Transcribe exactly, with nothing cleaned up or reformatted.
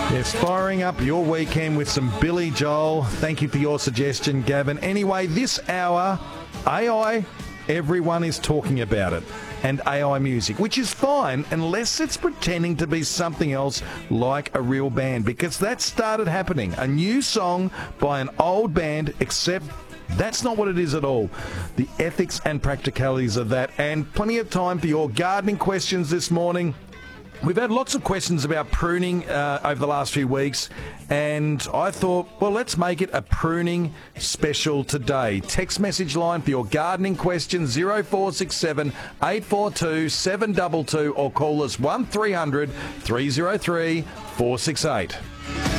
Yes, firing up your weekend with some Billy Joel. Thank you for your suggestion, Gavin. Anyway, this hour, A I, everyone is talking about it. And A I music, which is fine unless it's pretending to be something else like a real band, because that started happening. A new song by an old band, except that's not what it is at all. The ethics and practicalities of that, and plenty of time for your gardening questions this morning. We've had lots of questions about pruning uh, over the last few weeks, and I thought, well, let's make it a pruning special today. Text message line for your gardening questions, oh four six seven, eight four two, seven two two, or call us one three hundred, three oh three, four six eight.